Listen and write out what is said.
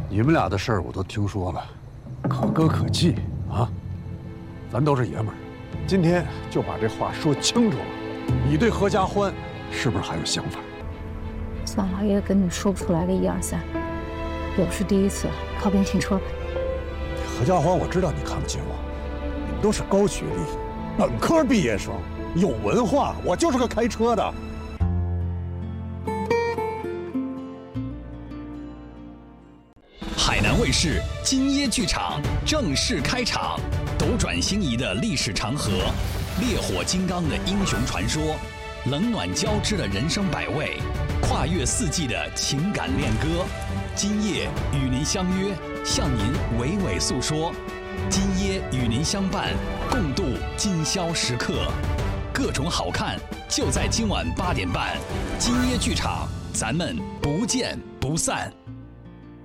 你们俩的事儿我都听说了，可歌可泣啊！咱都是爷们儿，今天就把这话说清楚了。你对何家欢是不是还有想法？ 算了，也跟你说不出来个1、2、3，又是第一次，靠边停车吧。 何家欢，我知道你看不起我，你们都是高学历、本科毕业生，有文化，我就是个开车的。 海南卫视今夜剧场正式开场，斗转星移的历史长河，烈火金刚的英雄传说，冷暖交织的人生百味，跨越4季的情感恋歌。今夜与您相约，向您娓娓诉说。今夜与您相伴，共度今宵时刻。各种好看就在今晚8点半，今夜剧场，咱们不见不散。